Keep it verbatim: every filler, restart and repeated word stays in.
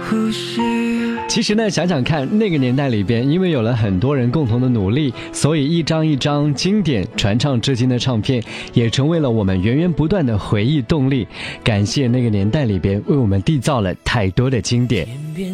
呼吸。 其实呢，想想看，那个年代里边，因为有了很多人共同的努力，所以一张一张经典传唱至今的唱片，也成为了我们源源不断的回忆动力。感谢那个年代里边为我们缔造了太多的经典。 天边